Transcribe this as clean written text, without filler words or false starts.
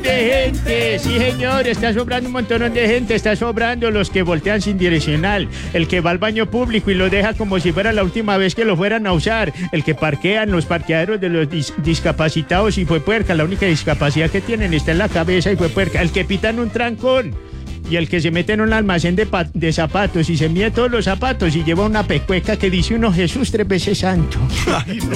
de gente. Sí, señor, está sobrando un montón de gente. Está sobrando los que voltean sin direccional, el que va al baño público y lo deja como si fuera la última vez que lo fueran a usar, el que parquea en los parqueaderos de los discapacitados y fue puerca. La única discapacidad que tienen está en la cabeza y fue puerca. El que pita en un trancón. Y el que se mete en un almacén de zapatos y se mide todos los zapatos y lleva una pecueca que dice uno Jesús 3 veces santo.